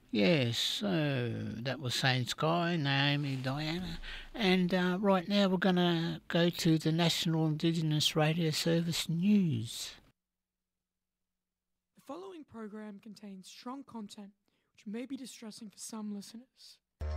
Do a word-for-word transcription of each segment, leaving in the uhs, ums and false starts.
Yes, so that was Sane Sky, Naomi, Diana, and uh, right now we're going to go to the National Indigenous Radio Service news. The following program contains strong content which may be distressing for some listeners.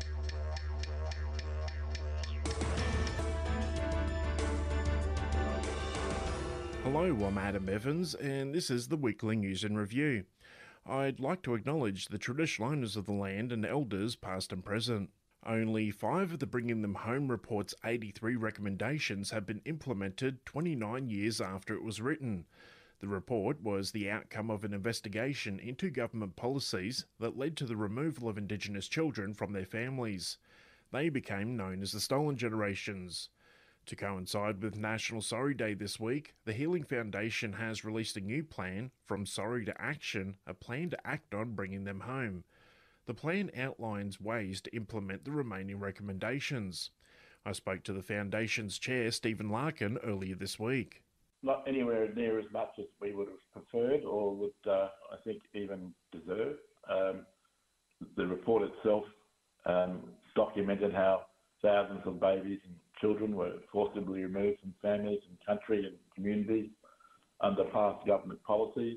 Hello, I'm Adam Evans, and this is the Weekly News and Review. I'd like to acknowledge the traditional owners of the land and elders past and present. Only five of the Bringing Them Home report's eighty-three recommendations have been implemented twenty-nine years after it was written. The report was the outcome of an investigation into government policies that led to the removal of Indigenous children from their families. They became known as the Stolen Generations. To coincide with National Sorry Day this week, the Healing Foundation has released a new plan, From Sorry to Action, a plan to act on bringing them home. The plan outlines ways to implement the remaining recommendations. I spoke to the Foundation's chair, Stephen Larkin, earlier this week. Not anywhere near as much as we would have preferred or would, uh, I think, even deserve. Um, the report itself um, documented how thousands of babies and children were forcibly removed from families and country and communities under past government policies.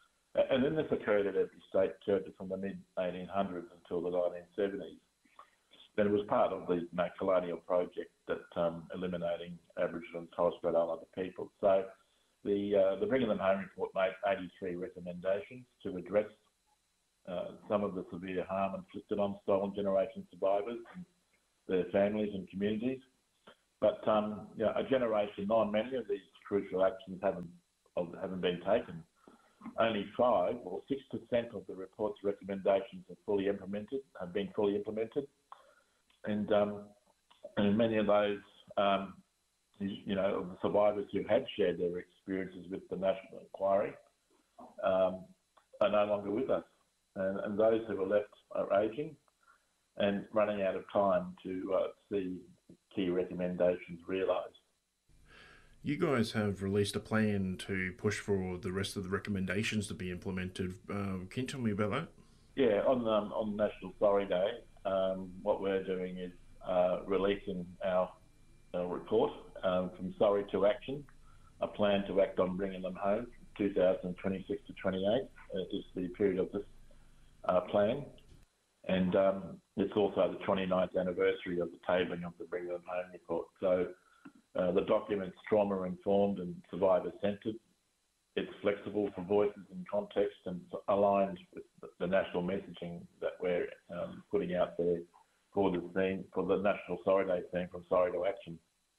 And then this occurred at every state church from the mid eighteen hundreds until the nineteen seventies. Then it was part of the you know, colonial project that um, eliminating Aboriginal and Torres Strait Islander people. So the uh, the Bringing Them Home report made eighty-three recommendations to address uh, some of the severe harm inflicted on stolen generation survivors and their families and communities. But um, you know, a generation on, many of these crucial actions haven't haven't been taken. Only five or six percent of the report's recommendations are fully implemented, have been fully implemented, and um, and many of those, um, you know, of the survivors who had shared their experiences with the National Inquiry um, are no longer with us, and, and those who are left are ageing and running out of time to uh, see key recommendations realised. You guys have released a plan to push for the rest of the recommendations to be implemented. Uh, can you tell me about that? Yeah, on um, on National Sorry Day, um, what we're doing is uh, releasing our, our report, um, From Sorry to Action, a plan to act on bringing them home, two thousand twenty-six to twenty-eight uh, is the period of this uh, plan. And um, it's also the twenty-ninth anniversary of the tabling of the Bring Them Home report. So uh, the document's trauma-informed and survivor-centred. It's flexible for voices and context and aligned with the national messaging that we're um, putting out there for the theme, for the National Sorry Day theme, From Sorry to Action.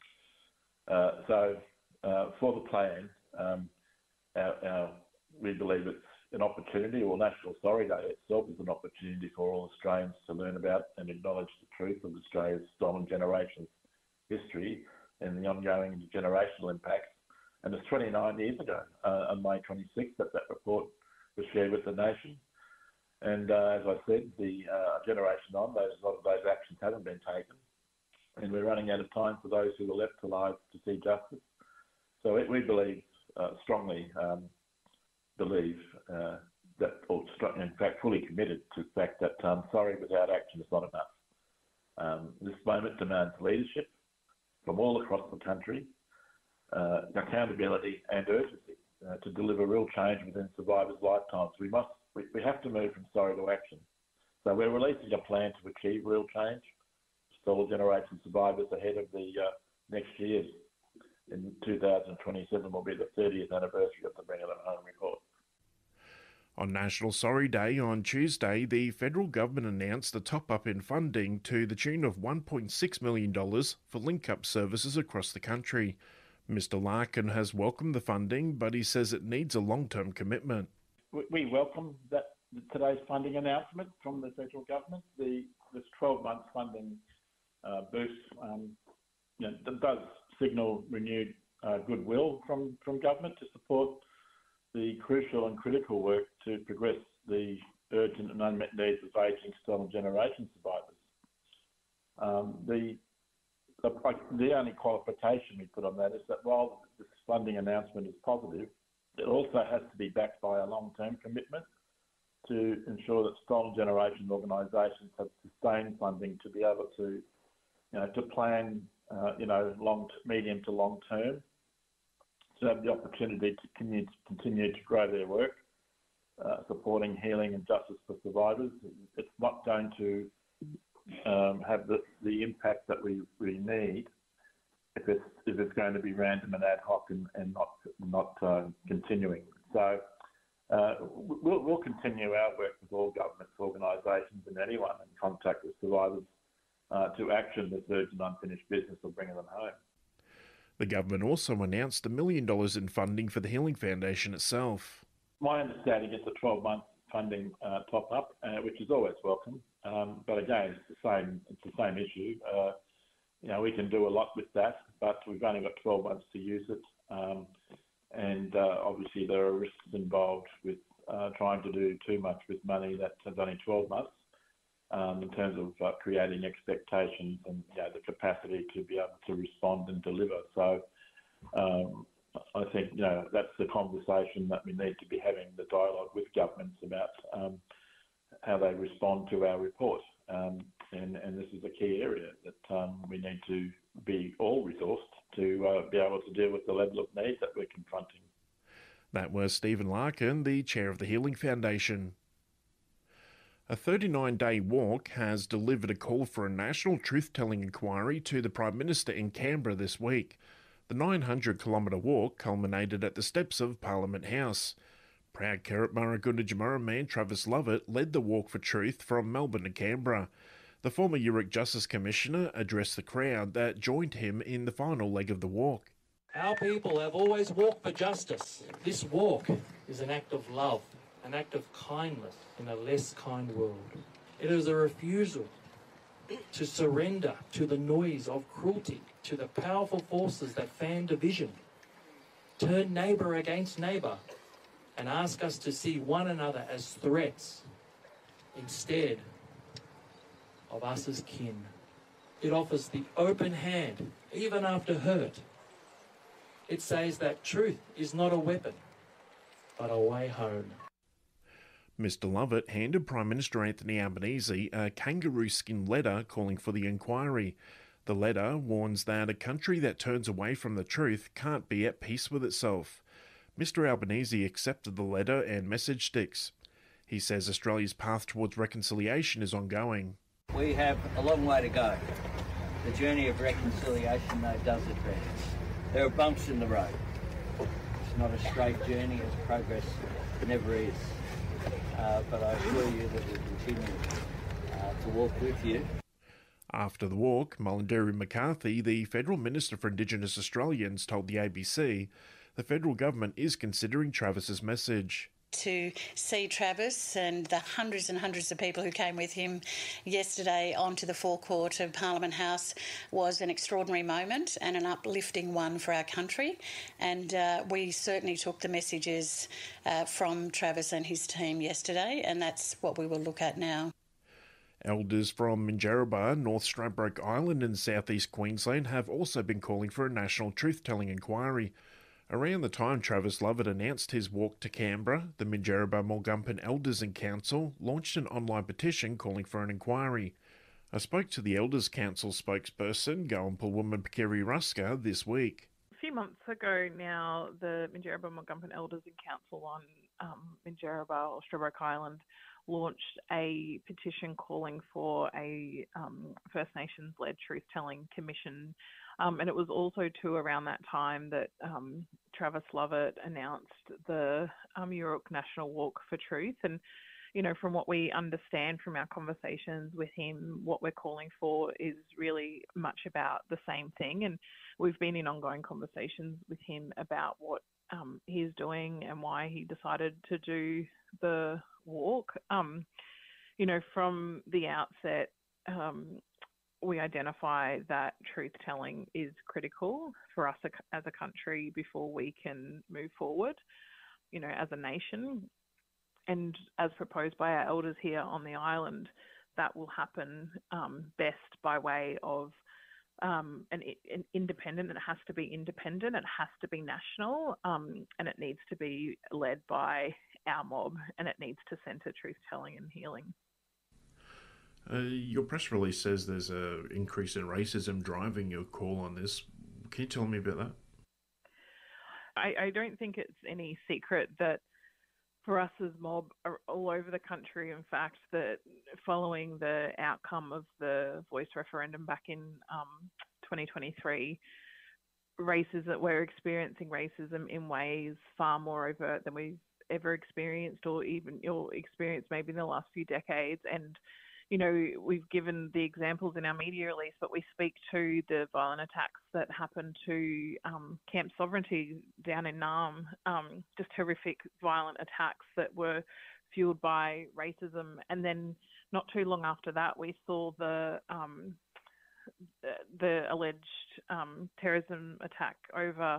Uh, so uh, for the plan, um, our, our, we believe it's an opportunity, or National Sorry Day itself is an opportunity for all Australians to learn about and acknowledge the truth of Australia's stolen generations history and the ongoing intergenerational impacts. And it's twenty-nine years ago, uh, on May twenty-sixth, that that report was shared with the nation. And uh, as I said, the uh, generation on, those, a lot of those actions haven't been taken. And we're running out of time for those who are left alive to see justice. So we, we believe, uh, strongly, um, believe uh, that, or in fact fully committed to the fact that um, sorry without action is not enough. Um, this moment demands leadership from all across the country, uh, accountability and urgency uh, to deliver real change within survivors' lifetimes. We must, we, we have to move from sorry to action. So we're releasing a plan to achieve real change. Stolen generation survivors ahead of the uh, next year. In two thousand twenty-seven will be the thirtieth anniversary of the Bring Them Home report. On National Sorry Day on Tuesday, the federal government announced a top-up in funding to the tune of one point six million dollars for link-up services across the country. Mister Larkin has welcomed the funding, but he says it needs a long-term commitment. We welcome that today's funding announcement from the federal government. The this twelve-month funding uh, boost um, you know, does signal renewed uh, goodwill from, from government to support the crucial and critical work to progress the urgent and unmet needs of ageing stolen generation survivors. Um, the, the the only qualification we put on that is that while this funding announcement is positive, it also has to be backed by a long-term commitment to ensure that strong generation organisations have sustained funding to be able to, you know, to plan, uh, you know, long, medium to long term, to have the opportunity to continue to, continue to grow their work, uh, supporting healing and justice for survivors. It's not going to um, have the, the impact that we, we need if it's if it's going to be random and ad hoc and, and not not uh, continuing. So uh, we'll we'll continue our work with all governments, organisations, and anyone in contact with survivors uh, to action this urgent unfinished business of bringing them home. The government also announced a million dollars in funding for the Healing Foundation itself. My understanding is a twelve-month funding uh, top-up, uh, which is always welcome. Um, but again, it's the same. It's the same issue. Uh, You know, we can do a lot with that, but we've only got twelve months to use it. Um, and uh, obviously there are risks involved with uh, trying to do too much with money that has only twelve months um, in terms of uh, creating expectations and, you know, the capacity to be able to respond and deliver. So um, I think, you know, that's the conversation that we need to be having, the dialogue with governments about um, how they respond to our report. Um, and, and this is a key area that um, we need to be all resourced to uh, be able to deal with the level of need that we're confronting. That was Stephen Larkin, the chair of the Healing Foundation. A thirty-nine day walk has delivered a call for a national truth-telling inquiry to the Prime Minister in Canberra this week. The nine hundred kilometre walk culminated at the steps of Parliament House. Proud Kirraburra Gunditjmara man Travis Lovett led the Walk for Truth from Melbourne to Canberra. The former Yoorrook Justice Commissioner addressed the crowd that joined him in the final leg of the walk. Our people have always walked for justice. This walk is an act of love, an act of kindness in a less kind world. It is a refusal to surrender to the noise of cruelty, to the powerful forces that fan division, turn neighbour against neighbour, and ask us to see one another as threats instead of us as kin. It offers the open hand, even after hurt. It says that truth is not a weapon, but a way home. Mister Lovett handed Prime Minister Anthony Albanese a kangaroo skin letter calling for the inquiry. The letter warns that a country that turns away from the truth can't be at peace with itself. Mister Albanese accepted the letter and message sticks. He says Australia's path towards reconciliation is ongoing. We have a long way to go. The journey of reconciliation, though, does advance. There are bumps in the road. It's not a straight journey, as progress never is. Uh, but I assure you that we'll continue uh, to walk with you. After the walk, Mullenderi McCarthy, the Federal Minister for Indigenous Australians, told the A B C the federal government is considering Travis's message. To see Travis and the hundreds and hundreds of people who came with him yesterday onto the forecourt of Parliament House was an extraordinary moment and an uplifting one for our country. And uh, we certainly took the messages uh, from Travis and his team yesterday, and that's what we will look at now. Elders from Minjerribah, North Stradbroke Island and southeast Queensland have also been calling for a national truth-telling inquiry. Around the time Travis Lovett announced his walk to Canberra, the Minjerribah-Mulgumpen Elders and Council launched an online petition calling for an inquiry. I spoke to the Elders Council spokesperson, Goanpul woman Pikeri Ruska, this week. A few months ago now, the Minjerribah-Mulgumpen Elders and Council on um, Minjerribah or Stradbroke Island launched a petition calling for a um, First Nations-led truth-telling commission. Um, and it was also too around that time that um, Travis Lovett announced the um, Yoorrook National Walk for Truth. And, you know, from what we understand from our conversations with him, what we're calling for is really much about the same thing. And we've been in ongoing conversations with him about what um, he's doing and why he decided to do the walk. Um, you know, from the outset, um, we identify that truth-telling is critical for us as a country before we can move forward, you know, as a nation. And as proposed by our elders here on the island, that will happen um, best by way of um, an, an independent. It has to be independent. It has to be national, um, and it needs to be led by our mob, and it needs to centre truth-telling and healing. Uh, your press release says there's an increase in racism driving your call on this. Can you tell me about that? I, I don't think it's any secret that for us as mob are all over the country, in fact, that following the outcome of the Voice referendum back in um, twenty twenty-three, racism, we're experiencing racism in ways far more overt than we've ever experienced, or even or experienced maybe in the last few decades. And you know, we've given the examples in our media release, but we speak to the violent attacks that happened to um, Camp Sovereignty down in Naarm, um, just horrific violent attacks that were fueled by racism. And then not too long after that, we saw the um, the, the alleged um, terrorism attack over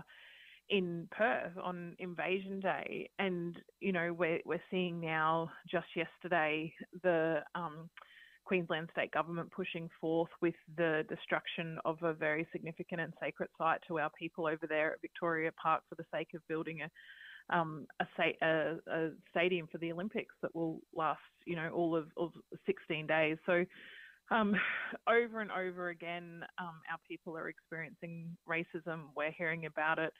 in Perth on Invasion Day. And, you know, we're, we're seeing now, just yesterday, the um, Queensland State Government pushing forth with the destruction of a very significant and sacred site to our people over there at Victoria Park for the sake of building a um, a, a, a stadium for the Olympics that will last, you know, all of, of sixteen days. So um, over and over again, um, our people are experiencing racism. We're hearing about it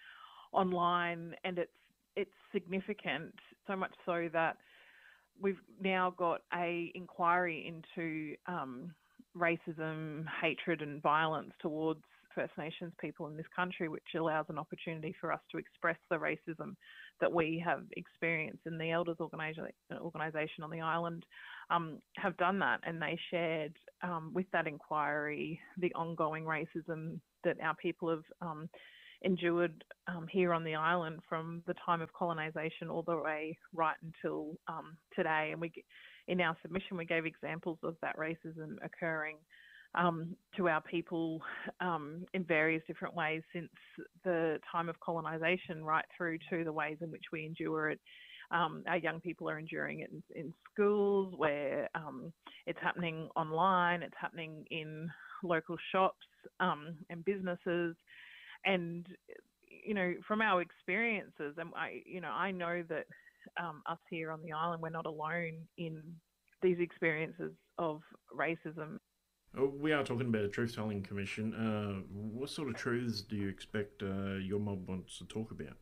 online, and it's it's significant, so much so that we've now got a inquiry into um, racism, hatred and violence towards First Nations people in this country, which allows an opportunity for us to express the racism that we have experienced. And the Elders organisation on the island um, have done that, and they shared um, with that inquiry the ongoing racism that our people have um, endured um, here on the island from the time of colonisation all the way right until um, today. And we, in our submission, we gave examples of that racism occurring um, to our people um, in various different ways since the time of colonisation, right through to the ways in which we endure it. Um, our young people are enduring it in, in schools, where um, it's happening online, it's happening in local shops um, and businesses. And, you know, from our experiences, and I, you know, I know that um, us here on the island, we're not alone in these experiences of racism. Oh, we are talking about a truth-telling commission. Uh, what sort of truths do you expect uh, your mob wants to talk about?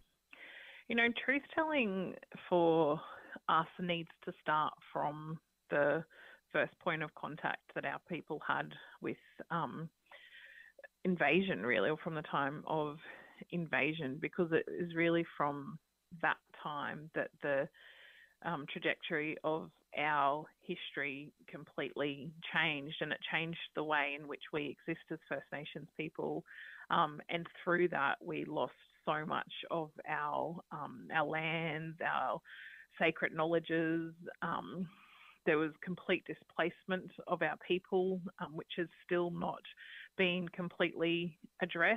You know, truth-telling for us needs to start from the first point of contact that our people had with um, invasion, really, or from the time of invasion, because it is really from that time that the um, trajectory of our history completely changed, and it changed the way in which we exist as First Nations people. Um, and through that, we lost so much of our um, our lands, our sacred knowledges. Um, there was complete displacement of our people, um, which has still not been completely addressed.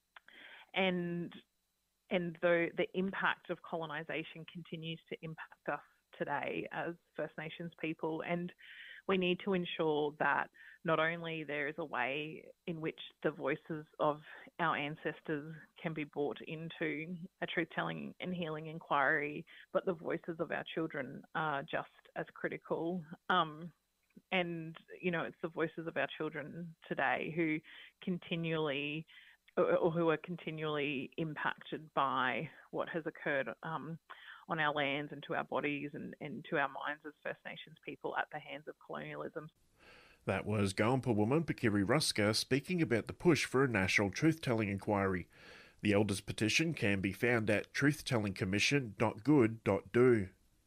And and the the impact of colonisation continues to impact us today as First Nations people, and we need to ensure that not only there is a way in which the voices of our ancestors can be brought into a truth-telling and healing inquiry, but the voices of our children are just as critical. Um, and, you know, it's the voices of our children today who continually or who are continually impacted by what has occurred um, on our lands and to our bodies and, and to our minds as First Nations people at the hands of colonialism. That was Goanpa woman Pikiri Ruska speaking about the push for a national truth-telling inquiry. The Elders petition can be found at truth telling commission dot good dot do.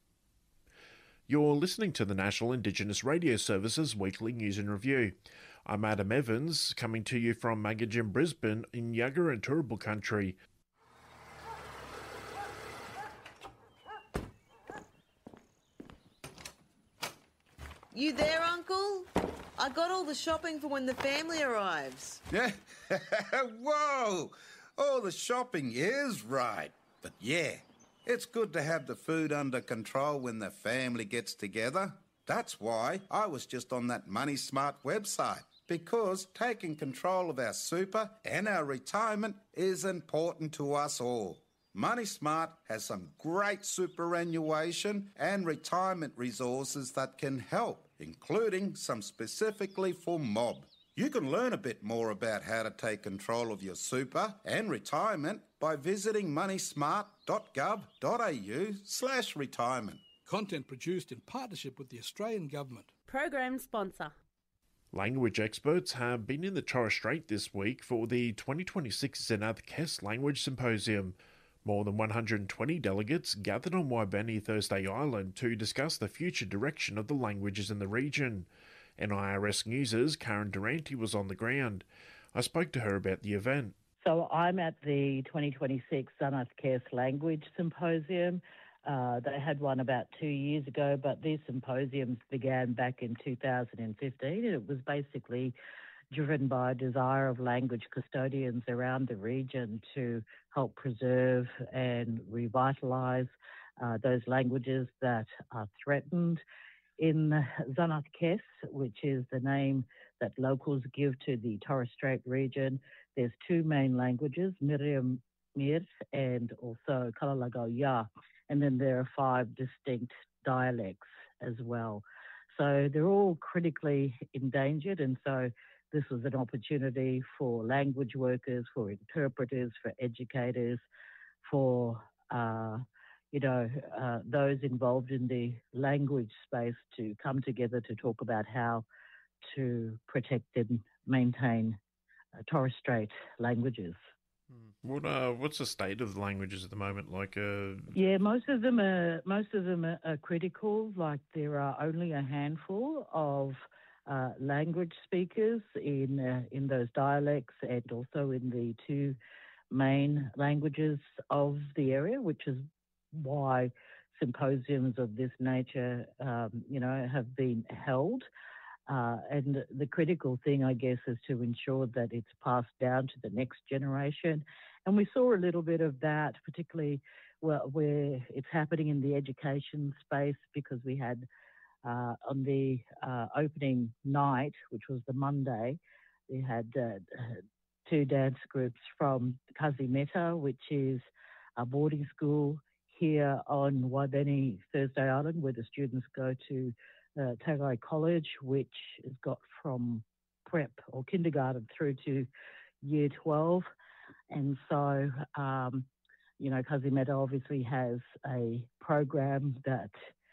You're listening to the National Indigenous Radio Service's Weekly News and Review. I'm Adam Evans, coming to you from Magajin, Brisbane in Yagara and Turrbal country. You there, Uncle? I got all the shopping for when the family arrives. Yeah. Whoa! All the shopping is right. But yeah, it's good to have the food under control when the family gets together. That's why I was just on that Money Smart website, because taking control of our super and our retirement is important to us all. Money Smart has some great superannuation and retirement resources that can help, including some specifically for mob. You can learn a bit more about how to take control of your super and retirement by visiting moneysmart.gov.au slash retirement. Content produced in partnership with the Australian Government. Program sponsor. Language experts have been in the Torres Strait this week for the twenty twenty-six Zanath Kes Language Symposium. More than one hundred twenty delegates gathered on Waibeni Thursday Island to discuss the future direction of the languages in the region. N I R S News' Karen Durante was on the ground. I spoke to her about the event. So I'm at the twenty twenty-six Zanath Kes Language Symposium. Uh, they had one about two years ago, but these symposiums began back in two thousand fifteen, and it was basically driven by a desire of language custodians around the region to help preserve and revitalise uh, those languages that are threatened. In Zanath Kes, which is the name that locals give to the Torres Strait region, there's two main languages, Miriam Mir and also Kalalagau Ya, and then there are five distinct dialects as well. So they're all critically endangered, and so this was an opportunity for language workers, for interpreters, for educators, for uh, you know, uh, those involved in the language space to come together to talk about how to protect and maintain uh, Torres Strait languages. What uh, what's the state of the languages at the moment? Like, uh... yeah, most of them are most of them are, are critical. Like there are only a handful of uh, language speakers in uh, in those dialects, and also in the two main languages of the area, which is why symposiums of this nature, um, you know, have been held. Uh, and the critical thing, I guess, is to ensure that it's passed down to the next generation. And we saw a little bit of that, particularly where, where it's happening in the education space, because we had uh, on the uh, opening night, which was the Monday, we had uh, two dance groups from Kazi Meta, which is a boarding school here on Waibeni Thursday Island, where the students go to uh, Tagai College, which has got from prep or kindergarten through to year twelve. And so, um, you know, Kazi Meta obviously has a program that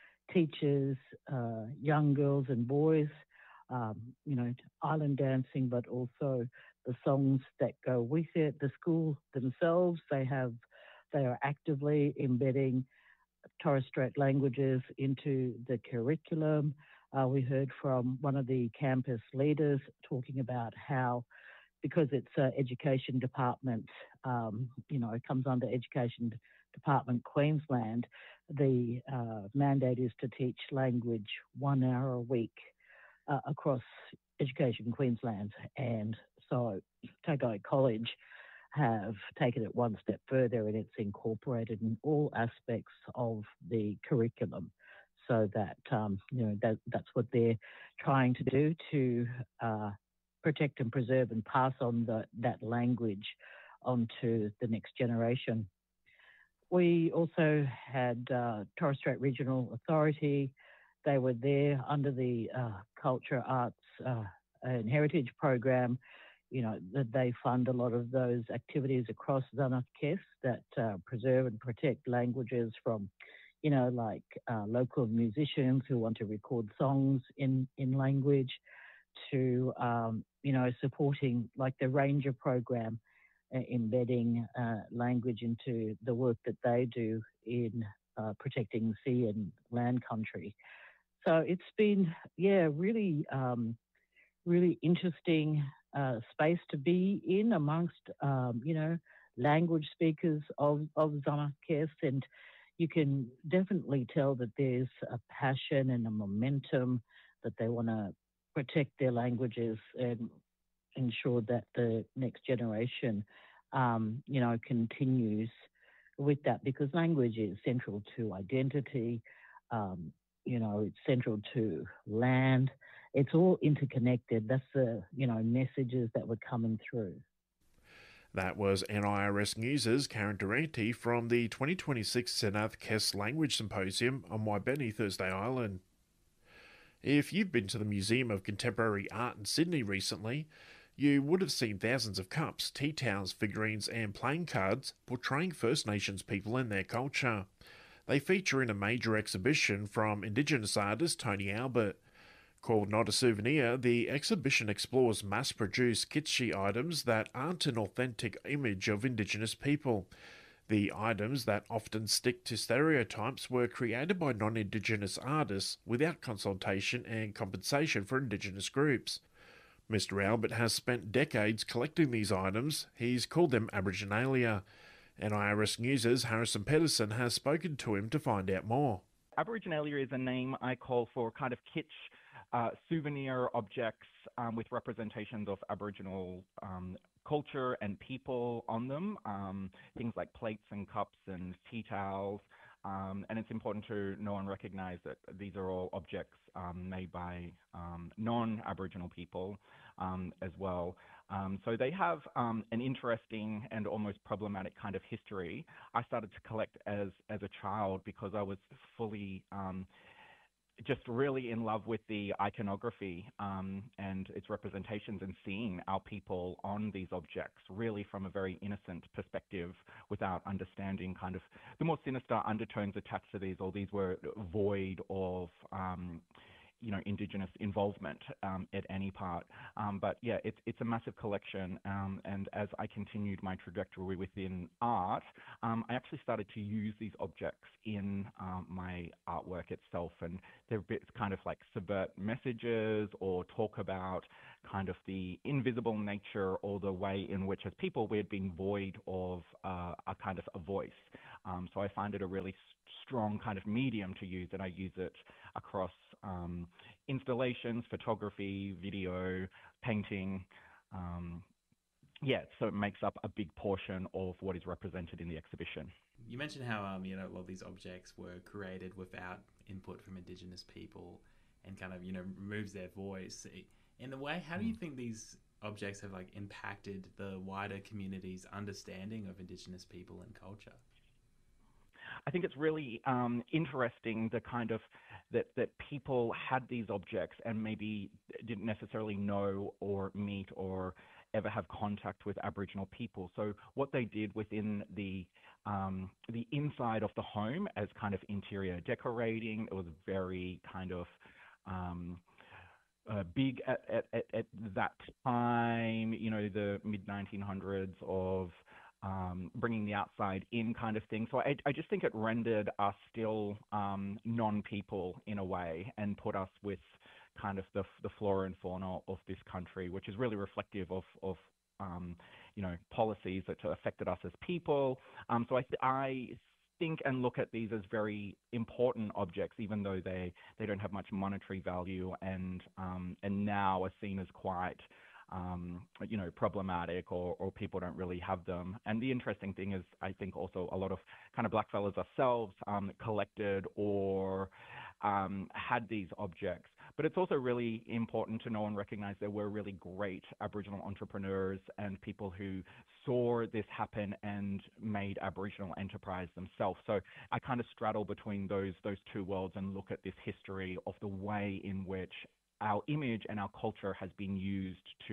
teaches uh, young girls and boys, um, you know, island dancing, but also the songs that go with it. The school themselves, they have They are actively embedding Torres Strait languages into the curriculum. Uh, we heard from one of the campus leaders talking about how, because it's an education department, um, you know, it comes under Education Department Queensland, the uh, mandate is to teach language one hour a week uh, across Education Queensland. And so Tagai College have taken it one step further, and it's incorporated in all aspects of the curriculum, so that um, you know that that's what they're trying to do to uh, protect and preserve and pass on the, that language onto the next generation. We also had uh, Torres Strait Regional Authority. They were there under the uh, Culture, Arts uh, and Heritage Program. You know, that they fund a lot of those activities across Zanath Kes that uh, preserve and protect languages, from, you know, like uh, local musicians who want to record songs in, in language, to, um, you know, supporting like the Ranger program, uh, embedding uh, language into the work that they do in uh, protecting sea and land country. So it's been, yeah, really, um, really interesting Uh, space to be in amongst, um, you know, language speakers of, of Zanath Kes, and you can definitely tell that there's a passion and a momentum that they want to protect their languages and ensure that the next generation, um, you know, continues with that, because language is central to identity, um, you know, it's central to land. It's all interconnected. That's the, you know, messages that were coming through. That was N I R S News' Karen Durante from the twenty twenty-six Senath Kess Language Symposium on Waibeni, Thursday Island. If you've been to the Museum of Contemporary Art in Sydney recently, you would have seen thousands of cups, tea towels, figurines and playing cards portraying First Nations people and their culture. They feature in a major exhibition from Indigenous artist Tony Albert. Called Not a Souvenir, the exhibition explores mass-produced kitschy items that aren't an authentic image of Indigenous people. The items that often stick to stereotypes were created by non-Indigenous artists without consultation and compensation for Indigenous groups. Mister Albert has spent decades collecting these items. He's called them Aboriginalia. N I R S News' Harrison Pedersen has spoken to him to find out more. Aboriginalia is a name I call for kind of kitsch Uh, souvenir objects um, with representations of Aboriginal um, culture and people on them, um, things like plates and cups and tea towels. Um, and it's important to know and recognize that these are all objects um, made by um, non-Aboriginal people um, as well. Um, so they have um, an interesting and almost problematic kind of history. I started to collect as, as a child because I was fully um, just really in love with the iconography um, and its representations and seeing our people on these objects really from a very innocent perspective without understanding kind of the more sinister undertones attached to these, or these were void of um, you know, Indigenous involvement um, at any part. Um, but yeah, it's it's a massive collection. Um, and as I continued my trajectory within art, um, I actually started to use these objects in um, my artwork itself. And they're bits kind of like subvert messages or talk about kind of the invisible nature or the way in which as people we've been void of uh, a kind of a voice. Um, so I find it a really strong kind of medium to use, and I use it across um, installations, photography, video, painting. Um, yeah, so it makes up a big portion of what is represented in the exhibition. You mentioned how um, you know, a lot of these objects were created without input from Indigenous people, and kind of, you know, removes their voice. In a way, how do you think these objects have like impacted the wider community's understanding of Indigenous people and culture? I think it's really um, interesting the kind of that, that people had these objects and maybe didn't necessarily know or meet or ever have contact with Aboriginal people. So what they did within the um, the inside of the home as kind of interior decorating, it was very kind of um, uh, big at, at, at, at that time, you know, the mid nineteen hundreds of Um, bringing the outside in kind of thing. So I, I just think it rendered us still um, non-people in a way and put us with kind of the, the flora and fauna of this country, which is really reflective of, of um, you know, policies that affected us as people. Um, so I, I think and look at these as very important objects, even though they, they don't have much monetary value and, um, and now are seen as quite Um, you know, problematic or, or people don't really have them. And the interesting thing is, I think also a lot of kind of blackfellas ourselves um, collected or um, had these objects. But it's also really important to know and recognize there were really great Aboriginal entrepreneurs and people who saw this happen and made Aboriginal enterprise themselves. So I kind of straddle between those those two worlds and look at this history of the way in which our image and our culture has been used to,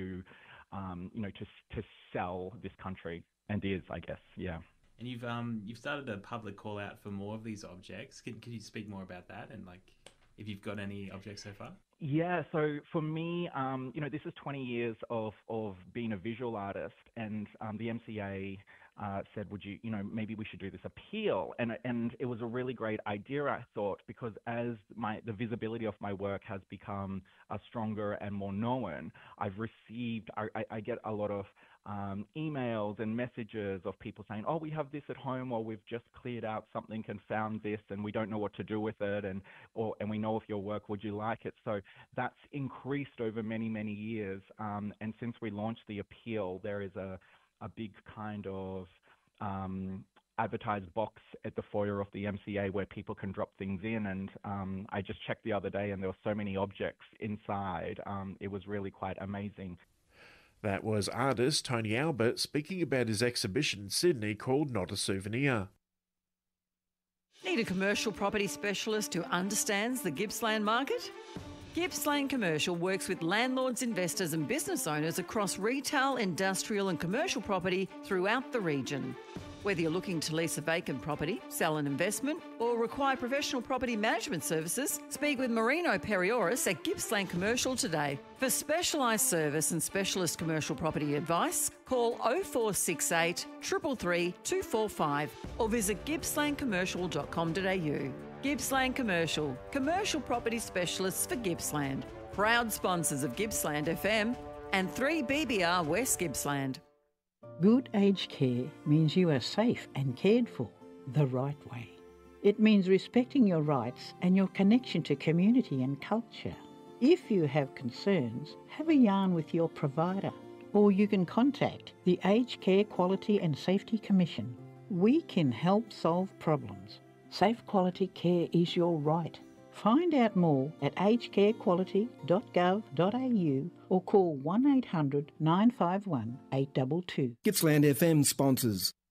um, you know, to to sell this country, and is, I guess, yeah. And you've um you've started a public call out for more of these objects. Can can you speak more about that and like if you've got any objects so far? Yeah, so for me, um, you know, this is twenty years of of being a visual artist, and um, the M C A uh, said, would you, you know, maybe we should do this appeal, and and it was a really great idea, I thought, because as my the visibility of my work has become uh, stronger and more known, I've received, I, I, I get a lot of um, emails and messages of people saying, oh, we have this at home, or we've just cleared out something and found this, and we don't know what to do with it, and or and we know of your work, would you like it? So that's increased over many, many years, um, and since we launched the appeal, there is a a big kind of um, advertised box at the foyer of the M C A where people can drop things in. And um, I just checked the other day and there were so many objects inside. Um, it was really quite amazing. That was artist Tony Albert speaking about his exhibition in Sydney called Not a Souvenir. Need a commercial property specialist who understands the Gippsland market? Gippsland Commercial works with landlords, investors and business owners across retail, industrial and commercial property throughout the region. Whether you're looking to lease a vacant property, sell an investment or require professional property management services, speak with Marino Perioris at Gippsland Commercial today. For specialised service and specialist commercial property advice, call oh four six eight, three three three, two four five or visit gippsland commercial dot com dot a u. Gippsland Commercial, commercial property specialists for Gippsland. Proud sponsors of Gippsland F M and three B B R West Gippsland. Good aged care means you are safe and cared for the right way. It means respecting your rights and your connection to community and culture. If you have concerns, have a yarn with your provider, or you can contact the Aged Care Quality and Safety Commission. We can help solve problems. Safe quality care is your right. Find out more at aged care quality dot gov dot a u or call one eight hundred, nine five one, eight two two. Gippsland F M sponsors